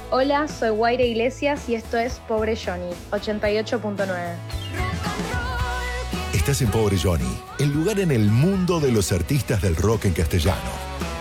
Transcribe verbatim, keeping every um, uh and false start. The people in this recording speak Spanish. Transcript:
Hola, soy Guaire Iglesias y esto es Pobre Johnny, ochenta y ocho punto nueve. Estás en Pobre Johnny, el lugar en el mundo de los artistas del rock en castellano.